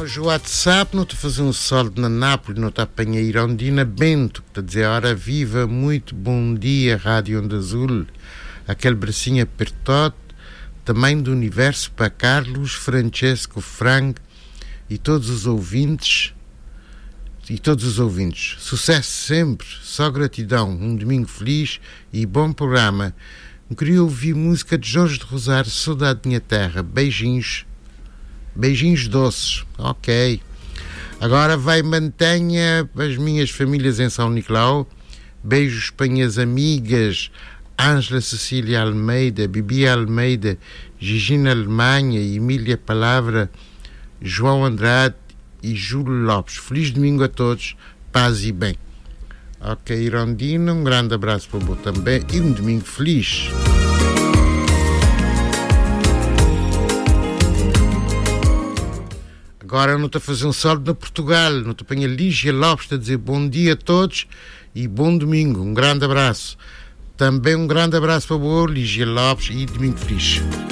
hoje o WhatsApp não está a fazer um sol na Nápoles, não está a apanhar Irondina Bento, que está a dizer, ora viva, muito bom dia, Rádio Onda Azul, aquele bracinho apertado, também do universo para Carlos, Francesco, Frank e todos os ouvintes, sucesso sempre, só gratidão, um domingo feliz e bom programa. Eu queria ouvir música de Jorge de Rosário, Saudade da Minha Terra, beijinhos doces, ok. Agora vai mantenha as minhas famílias em São Nicolau, beijos para minhas amigas Ângela Cecília Almeida, Bibi Almeida, Gigina Alemanha, Emília Palavra, João Andrade e Júlio Lopes. Feliz domingo a todos, paz e bem. Ok, Irondina, um grande abraço para você também e um domingo feliz. Agora não estou a fazer um saldo na Portugal, não estou a apanhar Lígia Lopes a dizer bom dia a todos e bom domingo, um grande abraço. Também um grande abraço para você, Lígia Lopes, e domingo feliz.